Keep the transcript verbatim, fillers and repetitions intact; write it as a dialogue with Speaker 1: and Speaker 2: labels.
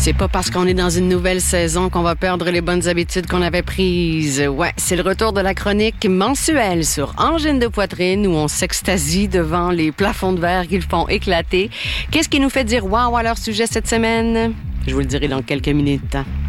Speaker 1: C'est pas parce qu'on est dans une nouvelle saison qu'on va perdre les bonnes habitudes qu'on avait prises. Ouais, c'est le retour de la chronique mensuelle sur Angine de poitrine où on s'extasie devant les plafonds de verre qu'ils font éclater. Qu'est-ce qui nous fait dire wow à leur sujet cette semaine? Je vous le dirai dans quelques minutes.